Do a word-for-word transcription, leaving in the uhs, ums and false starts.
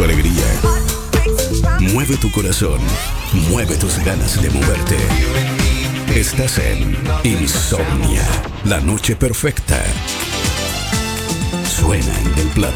tu alegría. Mueve tu corazón. Mueve tus ganas de moverte. Estás en Insomnia, la noche perfecta. Suena en Del Plata.